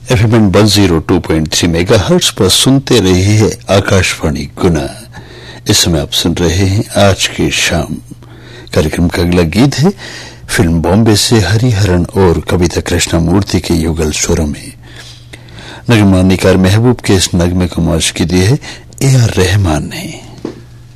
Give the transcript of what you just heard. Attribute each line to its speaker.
Speaker 1: FM 102.3 megahertz पर सुनते रहे हैं आकाशवाणी गुना। इस समय आप सुन रहे हैं आज की शाम। कार्यक्रम का अगला गीत है फिल्म बॉम्बे से हरिहरन और कविता कृष्णमूर्ति के युगल स्वरों में। नगमानिकार महबूब के इस नगमे को मौज की दी है AR रहमान ने।